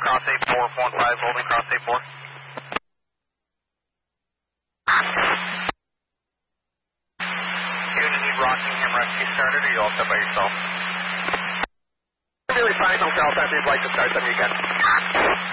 cross 8415, holding cross 84. You need Rockingham Rescue started, or are you all set by yourself? Really fine, no call time. If you'd like to start them, you can.